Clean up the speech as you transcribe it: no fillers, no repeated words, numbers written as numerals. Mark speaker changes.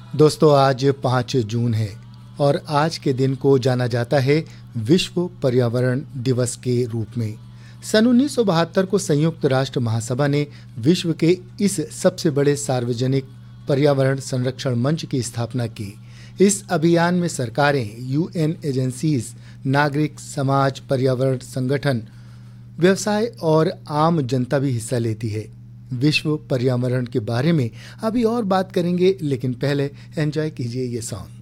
Speaker 1: दोस्तों, आज 5 जून है और आज के दिन को जाना जाता है विश्व पर्यावरण दिवस के रूप में। सन 1972 को संयुक्त राष्ट्र महासभा ने विश्व के इस सबसे बड़े सार्वजनिक पर्यावरण संरक्षण मंच की स्थापना की। इस अभियान में सरकारें, यूएन एजेंसीज, नागरिक समाज, पर्यावरण संगठन, व्यवसाय और आम जनता भी हिस्सा लेती है। विश्व पर्यावरण के बारे में अभी और बात करेंगे, लेकिन पहले एंजॉय कीजिए ये सॉन्ग।